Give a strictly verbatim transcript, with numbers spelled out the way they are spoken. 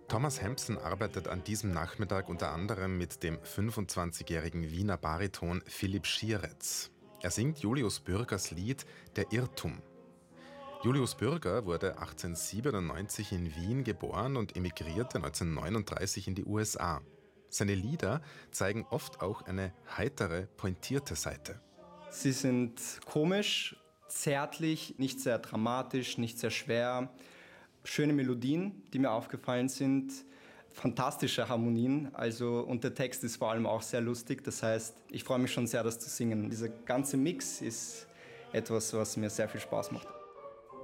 Thomas Hempsen arbeitet an diesem Nachmittag unter anderem mit dem fünfundzwanzigjährigen Wiener Bariton Philipp Schieretz. Er singt Julius Bürgers Lied »Der Irrtum«. Julius Bürger wurde achtzehnhundertsiebenundneunzig in Wien geboren und emigrierte neunzehnhundertneununddreißig in die U S A. Seine Lieder zeigen oft auch eine heitere, pointierte Seite. Sie sind komisch, zärtlich, nicht sehr dramatisch, nicht sehr schwer. Schöne Melodien, die mir aufgefallen sind. Fantastische Harmonien, also, und der Text ist vor allem auch sehr lustig. Das heißt, ich freue mich schon sehr, das zu singen. Dieser ganze Mix ist etwas, was mir sehr viel Spaß macht.